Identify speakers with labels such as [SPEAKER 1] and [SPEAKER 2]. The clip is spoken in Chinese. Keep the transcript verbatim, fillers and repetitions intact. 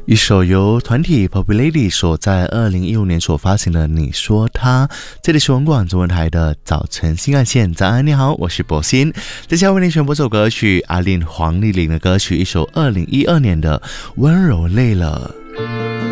[SPEAKER 1] 一首由团体 Popularity 所在二零一五年所发行的《你说他》，这里是文广中文台的早晨新干线。早安，你好，我是博鑫。接下来为您选播首歌曲，阿令黄丽玲的歌曲，一首二零一二年的《温柔累了》。